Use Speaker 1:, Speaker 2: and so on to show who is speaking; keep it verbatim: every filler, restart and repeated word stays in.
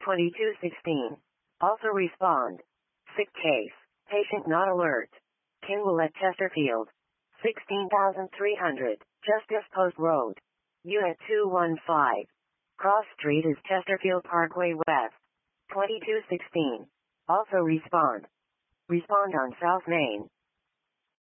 Speaker 1: twenty-two sixteen. Also respond. Sick case. Patient not alert. Kinwell at Chesterfield. sixteen thousand three hundred. Justice Post Road. Unit two one five. Cross Street is Chesterfield Parkway West. twenty-two sixteen. Also respond. Respond on South Main.